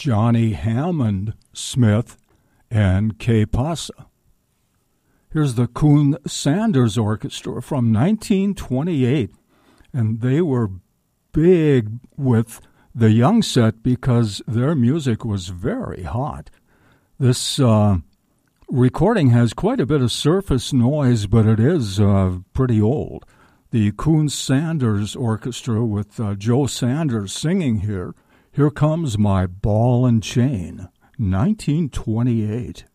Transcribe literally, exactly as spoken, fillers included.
Johnny Hammond Smith and Kay Pasa. Here's the Coon Sanders Orchestra from nineteen twenty-eight, and they were big with the Young set because their music was very hot. This uh, recording has quite a bit of surface noise, but it is uh, pretty old. The Coon Sanders Orchestra with uh, Joe Sanders singing here. Here Comes My Ball and Chain, nineteen twenty-eight.